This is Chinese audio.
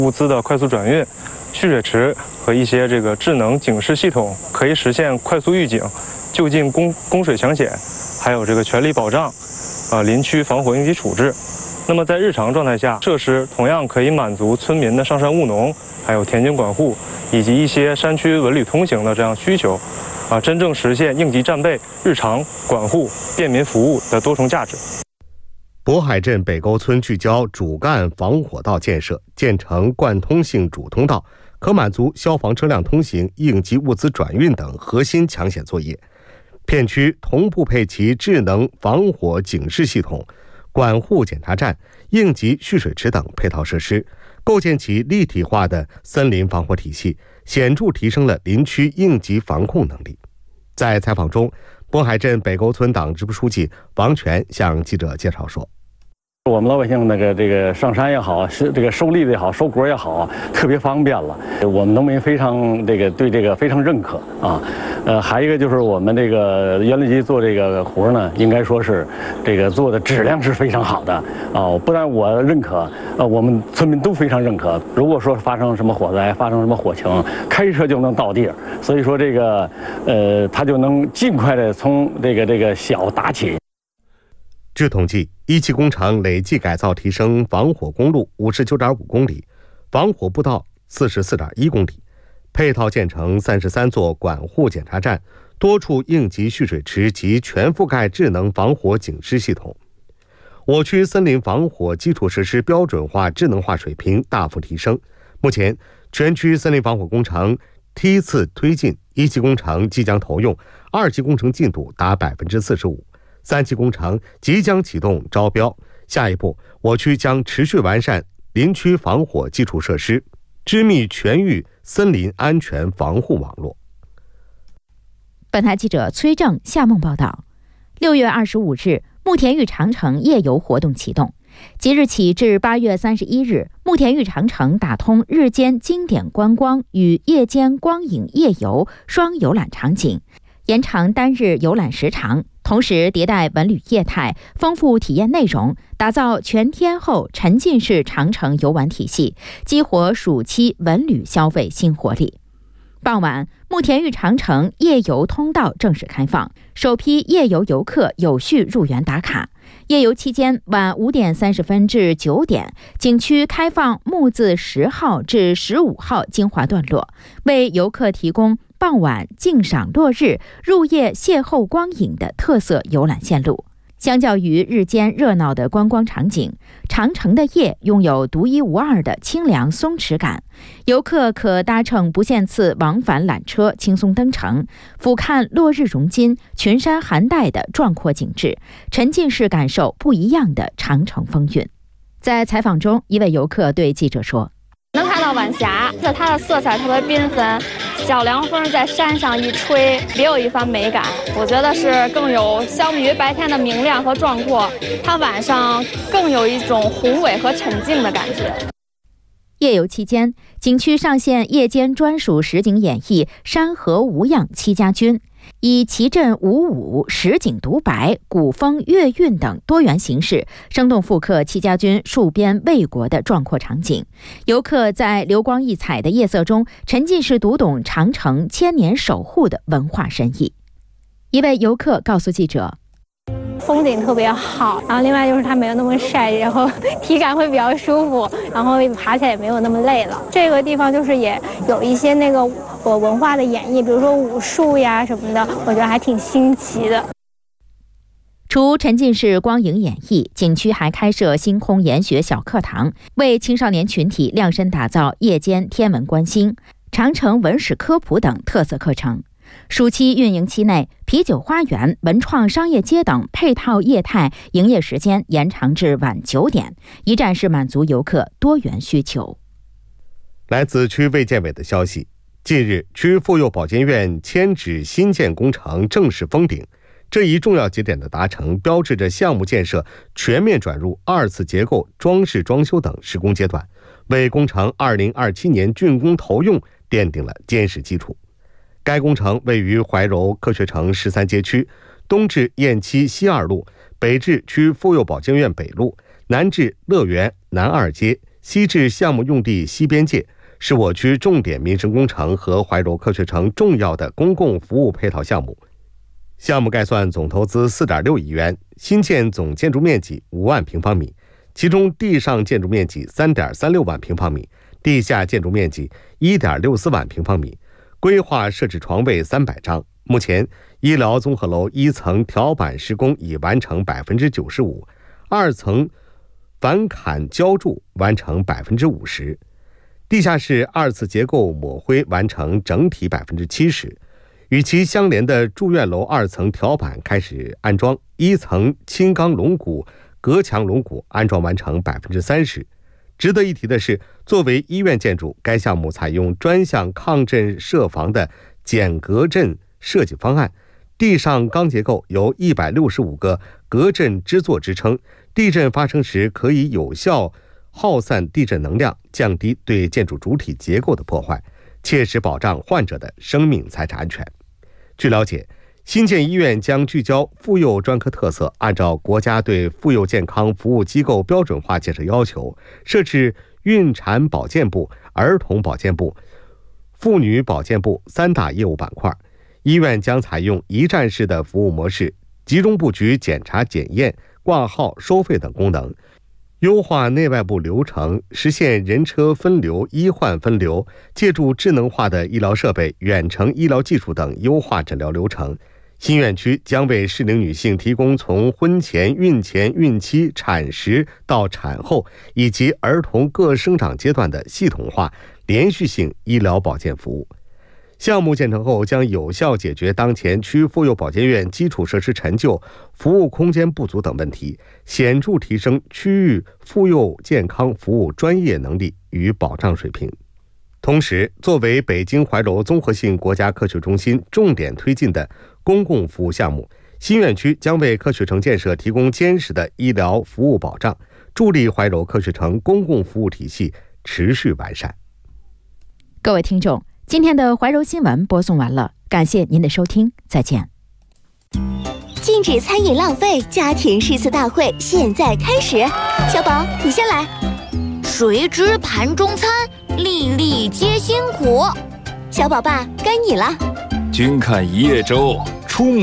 物资的快速转运、蓄水池和一些这个智能警示系统，可以实现快速预警、就近供水抢险，还有这个全力保障林区防火应急处置。那么在日常状态下，设施同样可以满足村民的上山务农，还有田间管护以及一些山区文旅通行的这样需求，真正实现应急战备、日常管护、便民服务的多重价值。 渤海镇北沟村聚焦主干防火道建设，建成贯通性主通道，可满足消防车辆通行、应急物资转运等核心抢险作业。片区同步配齐智能防火警示系统、管护检查站、应急蓄水池等配套设施，构建起立体化的森林防火体系，显著提升了林区应急防控能力。在采访中，渤海镇北沟村党支部书记王全向记者介绍说， 我们老百姓这个上山也好，这个收栗子也好，收果也好，特别方便了。我们农民非常对这个非常认可啊。还有一个就是我们这个原力机做这个活呢，应该说是这个做的质量是非常好的啊。不但我认可，我们村民都非常认可。如果说发生什么火灾，发生什么火情，开车就能到地儿。所以说这个他就能尽快的从这个小打起。 据统计，一期工程累计改造提升防火公路59.5公里，防火步道44.1公里，配套建成33座管护检查站，多处应急蓄水池及全覆盖智能防火警示系统。我区森林防火基础设施标准化智能化水平大幅提升。目前，全区森林防火工程梯次推进，一期工程即将投用，二期工程进度达45%。3期工程即将启动招标，下一步我区将持续完善林区防火基础设施，织密全域森林安全防护网络。 本台记者崔正、夏梦报道。6月25日，慕田峪长城夜游活动启动，即日起至8月31日，慕田峪长城打通日间经典观光与夜间光影夜游双游览场景，延长单日游览时长，同时迭代文旅业态，丰富体验内容，打造全天候沉浸式长城游玩体系，激活暑期文旅消费新活力。傍晚，慕田峪长城夜游通道正式开放，首批夜游游客有序入园打卡。夜游期间，晚5点30分至9点，景区开放木字10号至15号精华段落，为游客提供傍晚静赏落日、入夜邂逅光影的特色游览线路。相较于日间热闹的观光场景，长城的夜拥有独一无二的清凉松弛感。游客可搭乘不限次往返缆车轻松登城，俯瞰落日融金、群山含黛的壮阔景致，沉浸式感受不一样的长城风韵。在采访中，一位游客对记者说， 能看到晚霞，它的色彩特别缤纷，小凉风在山上一吹，别有一番美感。我觉得是更有相比于白天的明亮和壮阔，它晚上更有一种宏伟和沉静的感觉。 夜游期间，景区上线夜间专属实景演绎山河无恙戚家军，以奇阵舞舞、实景独白、古风乐韵等多元形式，生动复刻戚家军戍边卫国的壮阔场景。游客在流光溢彩的夜色中，沉浸式读懂长城千年守护的文化深意。一位游客告诉记者， 风景特别好，然后另外就是它没有那么晒，然后体感会比较舒服，然后爬起来也没有那么累了。这个地方就是也有一些那个文化的演绎，比如说武术呀什么的，我觉得还挺新奇的。 除沉浸式光影演绎，景区还开设星空研学小课堂，为青少年群体量身打造夜间天文观星、长城文史科普等特色课程。暑期运营期内，啤酒花园、文创商业街等配套业态营业时间延长至晚9点，一站式满足游客多元需求。 来自区卫健委的消息，近日，区妇幼保健院迁址新建工程正式封顶，这一重要节点的达成，标志着项目建设全面转入2次结构、装饰装修等施工阶段，为工程2027年竣工投用奠定了坚实基础。该工程位于怀柔科学城13街区，东至雁栖西2路，北至区妇幼保健院北路，南至乐园南2街、 西至项目用地西边界，是我区重点民生工程和怀柔科学城重要的公共服务配套项目。项目概算总投资4.6亿元，新建总建筑面积5万平方米，其中地上建筑面积3.36万平方米，地下建筑面积1.64万平方米，规划设置床位300张。目前，医疗综合楼1层条板施工已完成95%，2层反砍浇筑完成50%，地下室2次结构抹灰完成整体70%，与其相连的住院楼2层条板开始安装，1层轻钢龙骨、隔墙龙骨安装完成30%。值得一提的是，作为医院建筑，该项目采用专项抗震设防的减隔震设计方案，地上钢结构由165个隔震支座支撑，地震发生时可以有效耗散地震能量，降低对建筑主体结构的破坏，切实保障患者的生命财产安全。据了解，新建医院将聚焦妇幼专科特色，按照国家对妇幼健康服务机构标准化建设要求，设置孕产保健部、儿童保健部、妇女保健部3大业务板块。医院将采用一站式的服务模式，集中布局检查检验、挂号、收费等功能，优化内外部流程，实现人车分流、医患分流，借助智能化的医疗设备、远程医疗技术等优化诊疗流程。新院区将为适龄女性提供从婚前、孕前、孕期、产时到产后以及儿童各生长阶段的系统化、连续性医疗保健服务。项目建成后，将有效解决当前区妇幼保健院基础设施陈旧、服务空间不足等问题，显著提升区域妇幼健康服务专业能力与保障水平。同时，作为北京怀柔综合性国家科学中心重点推进的公共服务项目，新院区将为科学城建设提供坚实的医疗服务保障，助力怀柔科学城公共服务体系持续完善。 各位听众，今天的怀柔新闻播送完了，感谢您的收听，再见。 禁止餐饮浪费家庭诗词大会现在开始，小宝你先来。谁知盘中餐，粒粒皆辛苦。小宝爸该你了。 君看一叶舟，出没